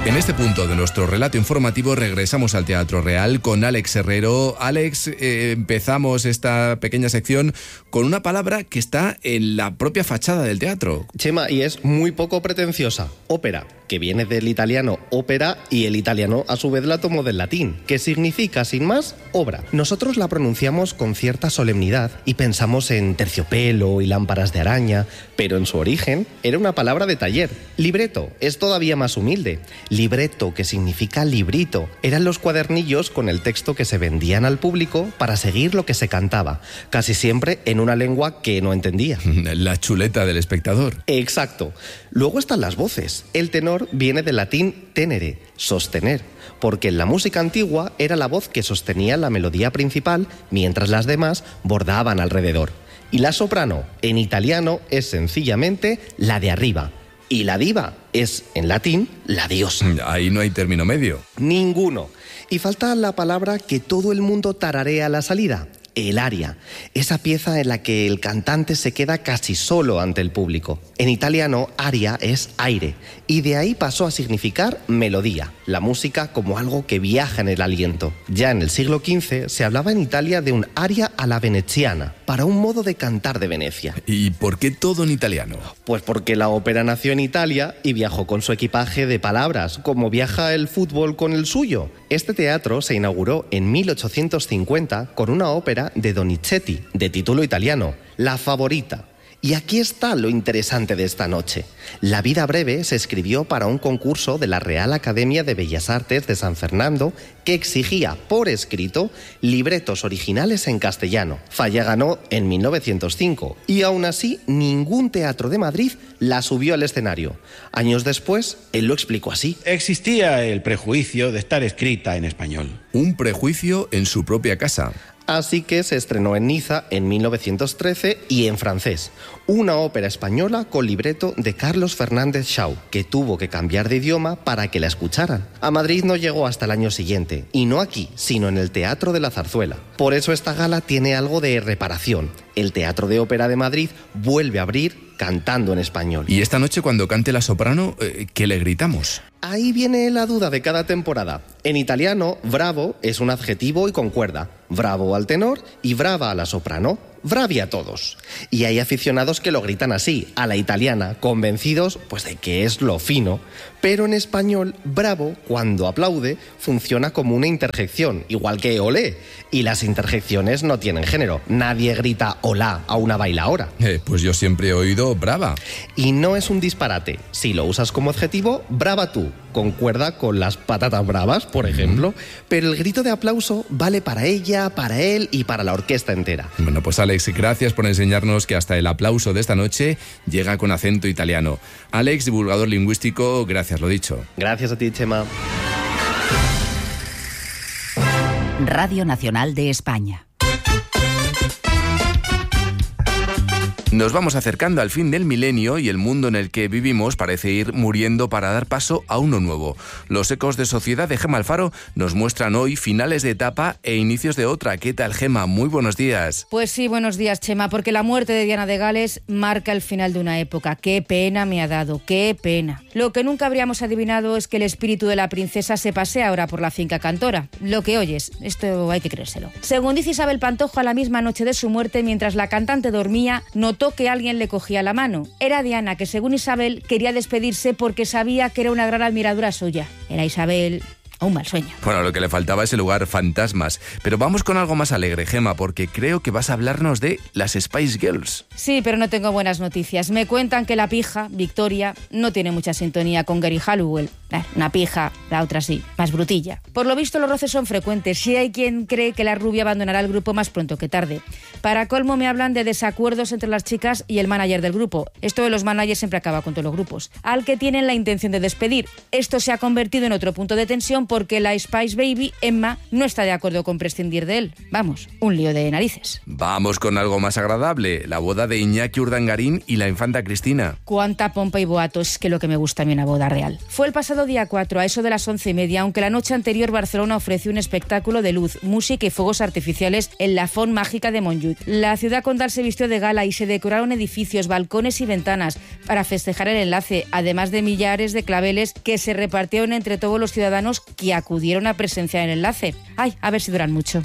En este punto de nuestro relato informativo regresamos al Teatro Real con Alex Herrero. Alex, empezamos esta pequeña sección con una palabra que está en la propia fachada del teatro. Chema, y es muy poco pretenciosa. Ópera, que viene del italiano ópera y el italiano a su vez la tomó del latín, que significa, sin más, obra. Nosotros la pronunciamos con cierta solemnidad y pensamos en terciopelo y lámparas de araña, pero en su origen era una palabra de taller. Libreto es todavía más humilde. Libretto, que significa librito, eran los cuadernillos con el texto que se vendían al público para seguir lo que se cantaba, casi siempre en una lengua que no entendía. La chuleta del espectador. Exacto. Luego están las voces. El tenor viene del latín tenere, sostener, porque en la música antigua era la voz que sostenía la melodía principal mientras las demás bordaban alrededor. Y la soprano, en italiano, es sencillamente la de arriba. Y la diva es, en latín, la diosa. Ahí no hay término medio. Ninguno. Y falta la palabra que todo el mundo tararea a la salida: el aria, esa pieza en la que el cantante se queda casi solo ante el público. En italiano, aria es aire, y de ahí pasó a significar melodía, la música como algo que viaja en el aliento. Ya en el siglo XV se hablaba en Italia de un aria a la veneziana, para un modo de cantar de Venecia. ¿Y por qué todo en italiano? Pues porque la ópera nació en Italia y viajó con su equipaje de palabras, como viaja el fútbol con el suyo. Este teatro se inauguró en 1850 con una ópera de Donizetti, de título italiano, La Favorita. Y aquí está lo interesante de esta noche. La vida breve se escribió para un concurso de la Real Academia de Bellas Artes de San Fernando que exigía por escrito libretos originales en castellano. Falla ganó en 1905 y aún así ningún teatro de Madrid la subió al escenario. Años después, él lo explicó así. Existía el prejuicio de estar escrita en español. Un prejuicio en su propia casa. Así que se estrenó en Niza en 1913 y en francés, una ópera española con libreto de Carlos Fernández Shaw, que tuvo que cambiar de idioma para que la escucharan. A Madrid no llegó hasta el año siguiente, y no aquí, sino en el Teatro de la Zarzuela. Por eso esta gala tiene algo de reparación. El Teatro de Ópera de Madrid vuelve a abrir cantando en español. Y esta noche, cuando cante la soprano, ¿qué le gritamos? Ahí viene la duda de cada temporada. En italiano, bravo es un adjetivo y concuerda. Bravo al tenor y brava a la soprano. Bravi a todos. Y hay aficionados que lo gritan así, a la italiana, convencidos pues de que es lo fino. Pero en español, bravo, cuando aplaude, funciona como una interjección, igual que olé. Y las interjecciones no tienen género. Nadie grita olá a una bailaora. Pues yo siempre he oído brava. Y no es un disparate. Si lo usas como adjetivo, brava tú. Concuerda con las patatas bravas, por ejemplo. Pero el grito de aplauso vale para ella, para él y para la orquesta entera. Bueno, pues Alex, gracias por enseñarnos que hasta el aplauso de esta noche llega con acento italiano. Alex, divulgador lingüístico, gracias, lo dicho. Gracias a ti, Chema. Radio Nacional de España. Nos vamos acercando al fin del milenio y el mundo en el que vivimos parece ir muriendo para dar paso a uno nuevo. Los ecos de sociedad de Gema Alfaro nos muestran hoy finales de etapa e inicios de otra. ¿Qué tal, Gema? Muy buenos días. Pues sí, buenos días, Chema, porque la muerte de Diana de Gales marca el final de una época. ¡Qué pena me ha dado! ¡Qué pena! Lo que nunca habríamos adivinado es que el espíritu de la princesa se pasea ahora por la finca Cantora. Lo que oyes, esto hay que creérselo. Según dice Isabel Pantoja, a la misma noche de su muerte, mientras la cantante dormía, notó que alguien le cogía la mano. Era Diana, que según Isabel quería despedirse porque sabía que era una gran admiradora suya. Era Isabel o un mal sueño. Bueno, lo que le faltaba es el lugar fantasmas. Pero vamos con algo más alegre, Gema, porque creo que vas a hablarnos de las Spice Girls. Sí, pero no tengo buenas noticias. Me cuentan que la pija, Victoria, no tiene mucha sintonía con Gary Halliwell. Una pija, la otra sí, más brutilla. Por lo visto los roces son frecuentes. Sí hay quien cree que la rubia abandonará el grupo más pronto que tarde. Para colmo me hablan de desacuerdos entre las chicas y el manager del grupo. Esto de los managers siempre acaba con todos los grupos. Al que tienen la intención de despedir. Esto se ha convertido en otro punto de tensión porque la Spice Baby, Emma, no está de acuerdo con prescindir de él. Vamos, un lío de narices. Vamos con algo más agradable, la boda de Iñaki Urdangarín y la infanta Cristina. Cuánta pompa y boato, es que lo que me gusta a mí una boda real. Fue el pasado día 4, a eso de las 11:30, aunque la noche anterior Barcelona ofreció un espectáculo de luz, música y fuegos artificiales en la Font Mágica de Montjuïc. La ciudad condal se vistió de gala y se decoraron edificios, balcones y ventanas para festejar el enlace, además de millares de claveles que se repartieron entre todos los ciudadanos que acudieron a presenciar el enlace. Ay, a ver si duran mucho.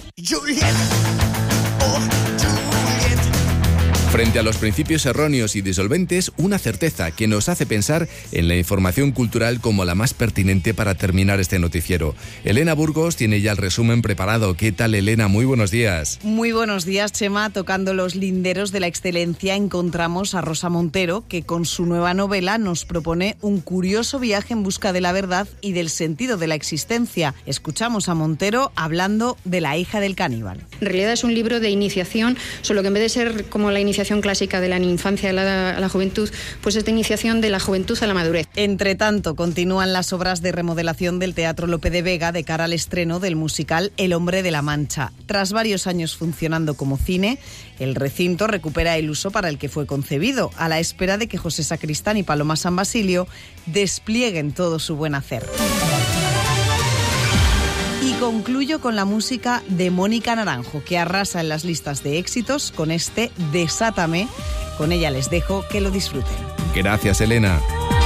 Frente a los principios erróneos y disolventes, una certeza que nos hace pensar en la información cultural como la más pertinente para terminar este noticiero. Elena Burgos tiene ya el resumen preparado. ¿Qué tal, Elena? Muy buenos días. Muy buenos días, Chema. Tocando los linderos de la excelencia encontramos a Rosa Montero, que con su nueva novela nos propone un curioso viaje en busca de la verdad y del sentido de la existencia. Escuchamos a Montero hablando de La hija del caníbal. En realidad es un libro de iniciación, solo que en vez de ser como la iniciación clásica de la infancia a la juventud, pues es de iniciación de la juventud a la madurez. Entre tanto, continúan las obras de remodelación del Teatro Lope de Vega de cara al estreno del musical El hombre de la Mancha. Tras varios años funcionando como cine, el recinto recupera el uso para el que fue concebido, a la espera de que José Sacristán y Paloma San Basilio desplieguen todo su buen hacer. Y concluyo con la música de Mónica Naranjo, que arrasa en las listas de éxitos con este Desátame. Con ella les dejo, que lo disfruten. Gracias, Elena.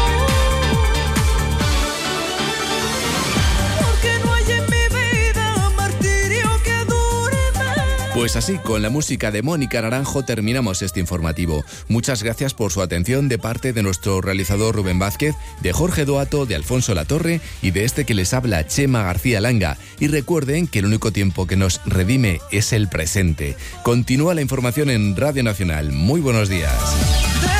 Pues así, con la música de Mónica Naranjo terminamos este informativo. Muchas gracias por su atención de parte de nuestro realizador Rubén Vázquez, de Jorge Doato, de Alfonso Latorre y de este que les habla, Chema García Langa. Y recuerden que el único tiempo que nos redime es el presente. Continúa la información en Radio Nacional. Muy buenos días.